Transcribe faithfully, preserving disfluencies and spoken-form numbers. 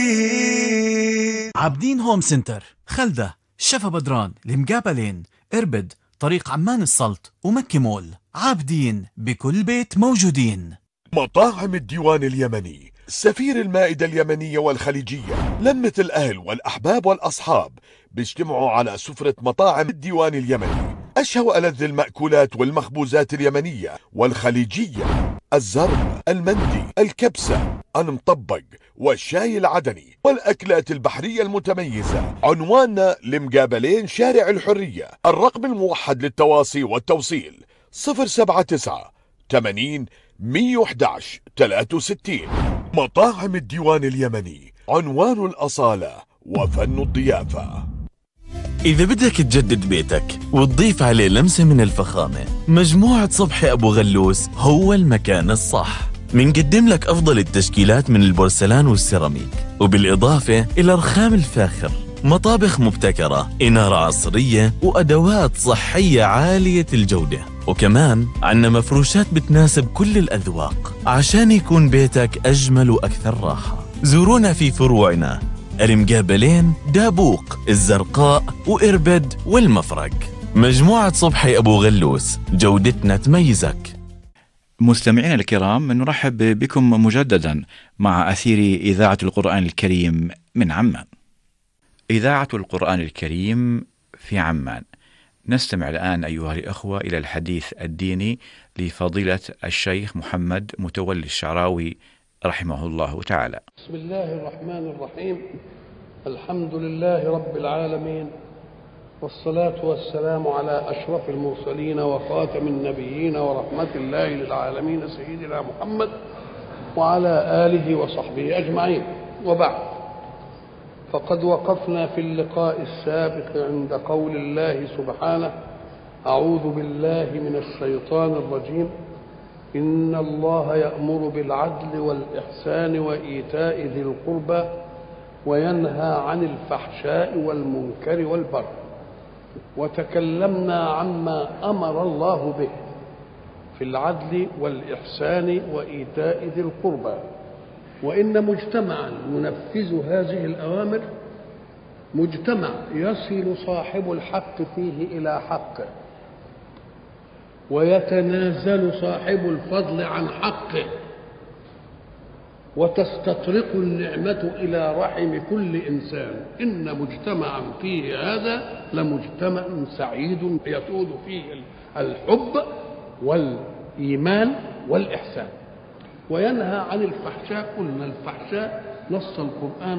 عابدين هوم سنتر، خلدة، شفا بدران، المقابلين، إربد، طريق عمان السلط ومكة مول. عابدين بكل بيت موجودين. مطاعم الديوان اليمني، سفير المائدة اليمنية والخليجية، لمة الأهل والأحباب والأصحاب بيجتمعوا على سفرة مطاعم الديوان اليمني. أشهى وألذ المأكولات والمخبوزات اليمنية والخليجية: الزرب، المندي، الكبسة، المطبق، والشاي العدني، والأكلات البحرية المتميزة. عنواننا لمقابلين شارع الحرية. الرقم الموحد للتواصي والتوصيل صفر سبعة تسعة ثمانين مية وأحد عشر ثلاثة وستين. مطاعم الديوان اليمني، عنوان الأصالة وفن الضيافة. إذا بدك تجدد بيتك وتضيف عليه لمسة من الفخامة، مجموعة صبحي أبو غلوس هو المكان الصح. منقدم لك أفضل التشكيلات من البورسلان والسيراميك، وبالإضافة إلى رخام الفاخر، مطابخ مبتكرة، إنارة عصرية، وأدوات صحية عالية الجودة. وكمان عنا مفروشات بتناسب كل الأذواق عشان يكون بيتك أجمل وأكثر راحة. زورونا في فروعنا المقابلين، دابوق، الزرقاء، وإربد، والمفرق. مجموعة صبحي أبو غلوس، جودتنا تميزك. مستمعينا الكرام، نرحب بكم مجددا مع أثير إذاعة القرآن الكريم من عمان. إذاعة القرآن الكريم في عمان. نستمع الآن أيها الأخوة إلى الحديث الديني لفضيلة الشيخ محمد متولي الشعراوي رحمه الله تعالى. بسم الله الرحمن الرحيم. الحمد لله رب العالمين، والصلاة والسلام على أشرف المرسلين وخاتم النبيين ورحمة الله للعالمين سيدنا محمد وعلى آله وصحبه أجمعين، وبعد. فقد وقفنا في اللقاء السابق عند قول الله سبحانه: أعوذ بالله من الشيطان الرجيم، إن الله يأمر بالعدل والإحسان وإيتاء ذي القربى وينهى عن الفحشاء والمنكر والبغي. وتكلمنا عما أمر الله به في العدل والإحسان وإيتاء ذي القربى، وإن مجتمعا ينفذ هذه الأوامر مجتمع يصل صاحب الحق فيه إلى حقه، ويتنازل صاحب الفضل عن حقه، وتستطرق النعمة إلى رحم كل إنسان. إن مجتمعا فيه هذا لمجتمع سعيد يسود فيه الحب والإيمان والإحسان. وينهى عن الفحشاء. قلنا الفحشاء نص القرآن